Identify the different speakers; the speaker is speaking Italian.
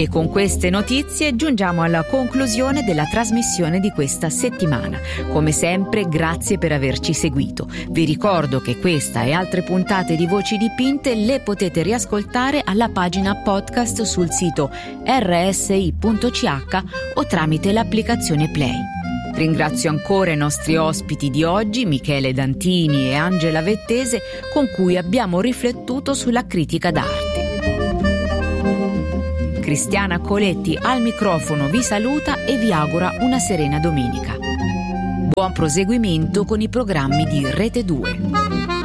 Speaker 1: E con queste notizie giungiamo alla conclusione della trasmissione di questa settimana. Come sempre, grazie per averci seguito. Vi ricordo che questa e altre puntate di Voci Dipinte le potete riascoltare alla pagina podcast sul sito rsi.ch o tramite l'applicazione Play. Ringrazio ancora i nostri ospiti di oggi, Michele Dantini e Angela Vettese, con cui abbiamo riflettuto sulla critica d'arte. Cristiana Coletti al microfono vi saluta e vi augura una serena domenica. Buon proseguimento con i programmi di Rete 2.